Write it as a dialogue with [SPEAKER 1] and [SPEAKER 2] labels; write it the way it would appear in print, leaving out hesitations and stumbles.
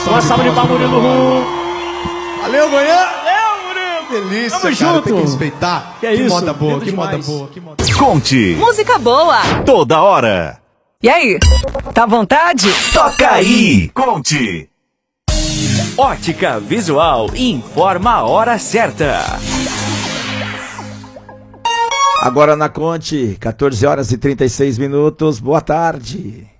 [SPEAKER 1] Uma salva de palmas, Murilo.
[SPEAKER 2] Valeu, Goiânia.
[SPEAKER 1] Valeu, Murilo.
[SPEAKER 2] Delícia,
[SPEAKER 1] Tamo
[SPEAKER 2] cara,
[SPEAKER 1] junto.
[SPEAKER 2] tem que respeitar.
[SPEAKER 1] Que é isso?
[SPEAKER 2] Moda boa,
[SPEAKER 1] Lindo
[SPEAKER 2] que moda
[SPEAKER 1] demais.
[SPEAKER 2] boa, que moda.
[SPEAKER 3] Conte
[SPEAKER 4] Música boa.
[SPEAKER 3] toda hora.
[SPEAKER 4] E aí? Tá à vontade?
[SPEAKER 3] Toca aí, Conte. Ótica Visual informa a hora certa.
[SPEAKER 5] Agora na Conte, 14 horas e 36 minutos. Boa tarde.